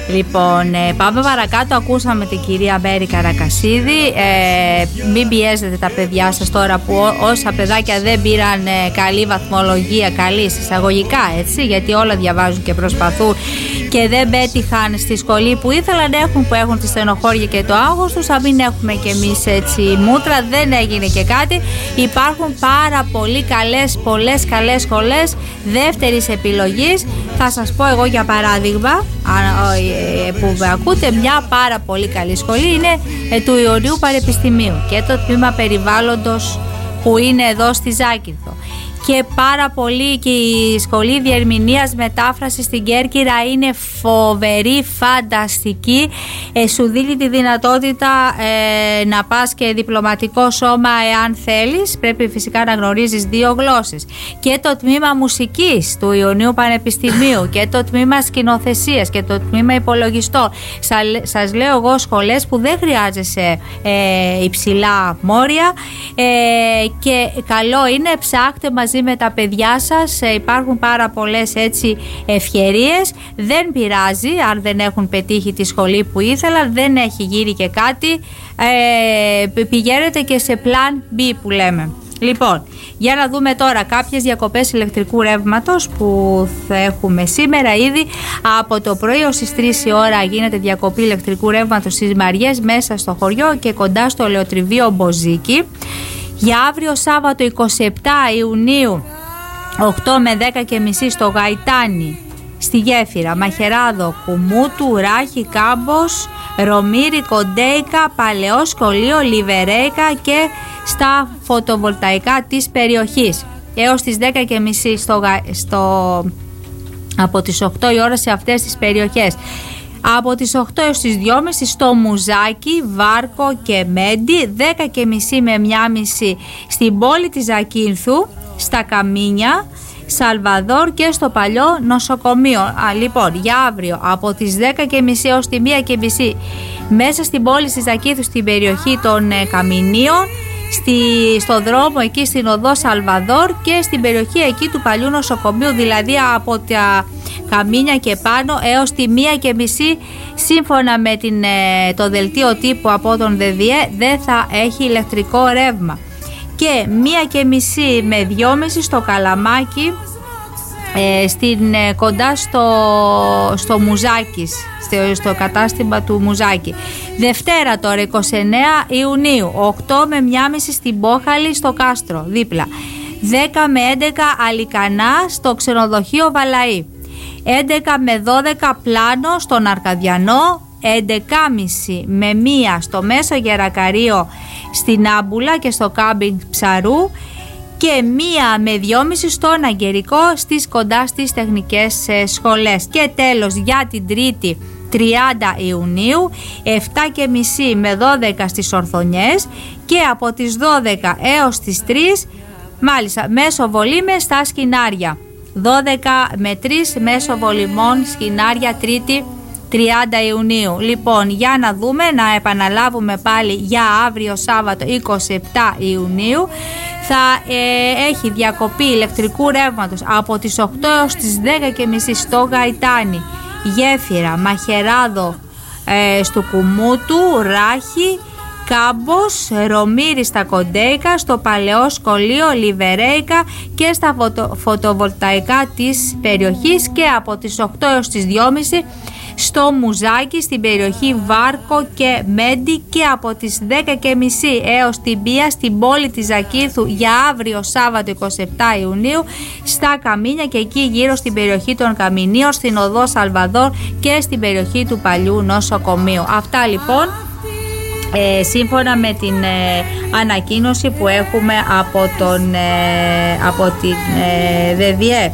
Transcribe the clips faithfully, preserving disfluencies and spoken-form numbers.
Λοιπόν, ε, πάμε παρακάτω. Ακούσαμε την κυρία Μέρη Καρακασίδη. Ε, μην πιέζετε τα παιδιά σας τώρα που ό, όσα παιδάκια δεν πήραν ε, καλή βαθμολογία, καλή εισαγωγικά, έτσι, γιατί όλα διαβάζουν και προσπαθούν και δεν πέτυχαν στη σχολή που ήθελαν να έχουν, που έχουν τη στενοχώρια και το άγχος τους. Θα μην έχουμε κι εμείς έτσι μούτρα, δεν έγινε και κάτι. Υπάρχουν πάρα πολύ καλές, πολλές καλές σχολές δεύτερης επιλογής. Θα σας πω εγώ για παράδειγμα, που με ακούτε, μια πάρα πολύ καλή σχολή είναι του Ιωνίου Πανεπιστημίου και το τμήμα περιβάλλοντος που είναι εδώ στη Ζάκυνθο. Και πάρα πολύ και η σχολή διερμηνίας μετάφρασης στην Κέρκυρα είναι φοβερή, φανταστική. Ε, σου δίνει τη δυνατότητα ε, να πας και διπλωματικό σώμα εάν θέλεις. Πρέπει φυσικά να γνωρίζεις δύο γλώσσες. Και το τμήμα μουσικής του Ιωνίου Πανεπιστημίου και το τμήμα σκηνοθεσίας και το τμήμα υπολογιστών. Σα, σας λέω εγώ σχολές που δεν χρειάζεσαι ε, υψηλά μόρια ε, και καλό είναι, ψάχτε μαζί με τα παιδιά σας, ε, υπάρχουν πάρα πολλές έτσι ευκαιρίες. Δεν πειράζει αν δεν έχουν πετύχει τη σχολή που ήθελαν, δεν έχει γίνει και κάτι, ε, πηγαίνετε και σε plan B που λέμε. Λοιπόν, για να δούμε τώρα κάποιες διακοπές ηλεκτρικού ρεύματος που θα έχουμε σήμερα. Ήδη από το πρωί ως τις τρεις η ώρα γίνεται διακοπή ηλεκτρικού ρεύματος στις Μαριές μέσα στο χωριό και κοντά στο Λεωτριβείο Μποζίκη. Για αύριο Σάββατο εικοστή εβδόμη Ιουνίου οκτώ με δέκα και μισή στο Γαϊτάνι, στη Γέφυρα, Μαχαιράδο, Κουμούτου, Ράχη, Κάμπος, Ρωμήρη, Κοντέικα, Παλαιό Σχολείο, Λιβερέικα και στα φωτοβολταϊκά της περιοχής. Έως τις δέκα και μισή στο, στο, από τις οκτώ η ώρα σε αυτές τις περιοχές. Από τις οκτώ έως τις δυόμιση στο Μουζάκι, Βάρκο και Μέντι, δέκα και μισή με μία και μισή στην πόλη της Ζακύνθου, στα Καμίνια, Σαλβαδόρ και στο παλιό νοσοκομείο. Α, λοιπόν, για αύριο από τις δέκα και μισή έως τη μία και μισή μέσα στην πόλη της Ζακύνθου, στην περιοχή των ε, Καμινίων, στη, στο δρόμο εκεί στην οδό Σαλβαδόρ και στην περιοχή εκεί του παλιού νοσοκομείου, δηλαδή από τα Καμίνια και πάνω έως τη μία και μισή, σύμφωνα με την, το δελτίο τύπου από τον ΔΕΔΙΕ, δεν θα έχει ηλεκτρικό ρεύμα. Και μία και μισή με δυόμιση στο Καλαμάκι, ε, στην, ε, κοντά στο, στο Μουζάκης, στο, στο κατάστημα του Μουζάκη. Δευτέρα τώρα εικοστή ενάτη Ιουνίου οκτώ με μία και μισή στην Πόχαλη στο Κάστρο δίπλα, δέκα με έντεκα Αλικανά στο ξενοδοχείο Βαλαή, έντεκα με δώδεκα Πλάνο στον Αρκαδιανό, έντεκα και μισή με μία στο Μέσο Γερακαρίο στην Άμπουλα και στο κάμπινγκ Ψαρού και μία με δυόμιση στον Αγγερικό στις κοντά στις τεχνικές σχολές. Και τέλος για την Τρίτη τριάντα Ιουνίου επτά και μισή με δώδεκα στις Ορθονιές και από τις δώδεκα έως τις τρεις μάλιστα μέσω βολήμες στα Σκινάρια, δώδεκα με τρεις μέσω βολημών Σκινάρια, Τρίτη τριάντα Ιουνίου. Λοιπόν, για να δούμε, να επαναλάβουμε πάλι για αύριο Σάββατο εικοστή εβδόμη Ιουνίου θα ε, έχει διακοπή ηλεκτρικού ρεύματος από τις οκτώ έως τις δέκα και μισή στο Γαϊτάνι, Γέφυρα, Μαχαιράδο, ε, στο Κουμούτου, Ράχη, Κάμπος, Ρωμήρη στα Κοντέικα, στο Παλαιό Σχολείο, Λιβερέικα και στα φωτο, φωτοβολταϊκά της περιοχής και από τις οκτώ έως τις δυόμιση στο Μουζάκι, στην περιοχή Βάρκο και Μέντι και από τις δέκα και μισή έως την μία στην πόλη της Ζακύνθου για αύριο Σάββατο εικοστή εβδόμη Ιουνίου στα Καμίνια και εκεί γύρω στην περιοχή των Καμινίων, στην οδό Σαλβαδόρ και στην περιοχή του παλιού νοσοκομείου. Αυτά λοιπόν Ε, σύμφωνα με την ε, ανακοίνωση που έχουμε από, τον, ε, από την ε, ΔΕΔΙΕ.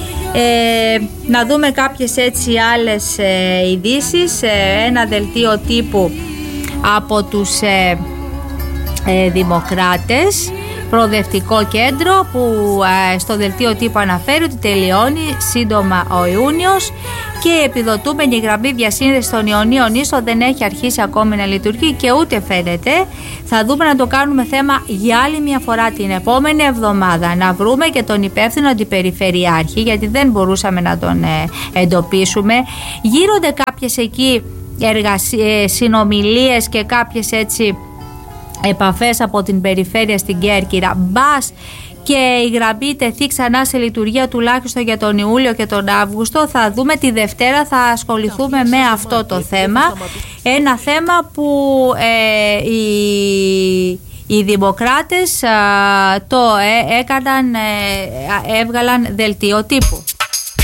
Ε, να δούμε κάποιες έτσι άλλες ε, ειδήσεις. Ε, ένα δελτίο τύπου από τους ε, ε, Δημοκράτες προοδευτικό κέντρο που ε, στο δελτίο τύπου αναφέρει ότι τελειώνει σύντομα ο Ιούνιος και η επιδοτούμενη γραμμή διασύνδεση των Ιωνίων Ίσο δεν έχει αρχίσει ακόμη να λειτουργεί και ούτε φαίνεται. Θα δούμε να το κάνουμε θέμα για άλλη μια φορά την επόμενη εβδομάδα, να βρούμε και τον υπεύθυνο αντιπεριφερειάρχη, γιατί δεν μπορούσαμε να τον ε, εντοπίσουμε. Γύρονται κάποιες εκεί εργασίες, συνομιλίες και κάποιες έτσι επαφές από την περιφέρεια στην Κέρκυρα, μπας και η γραμμή τεθεί ξανά σε λειτουργία τουλάχιστον για τον Ιούλιο και τον Αύγουστο. Θα δούμε τη Δευτέρα, θα ασχοληθούμε με αυτό το θέμα. Ένα θέμα που ε, οι, οι δημοκράτες ε, το ε, έκαναν, ε, έβγαλαν δελτίο τύπου.